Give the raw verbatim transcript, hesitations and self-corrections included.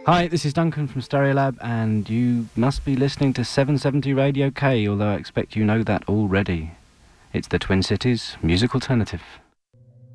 Hi, this is Duncan from Stereolab, and you must be listening to seven seventy Radio K, although I expect you know that already. It's the Twin Cities Music Alternative.